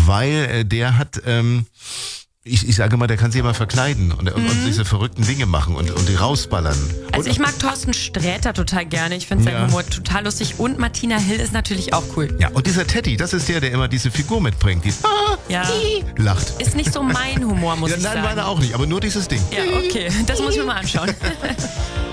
weil der hat... Ich sage mal, der kann sich immer verkleiden und diese verrückten Dinge machen und die rausballern. Also ich mag Thorsten Sträter total gerne. Ich finde seinen Humor total lustig. Und Martina Hill ist natürlich auch cool. Ja, und dieser Teddy, das ist der immer diese Figur mitbringt, die lacht. Ist nicht so mein Humor, muss ich sagen. Nein, meine auch nicht, aber nur dieses Ding. Ja, okay. Das muss ich mir mal anschauen.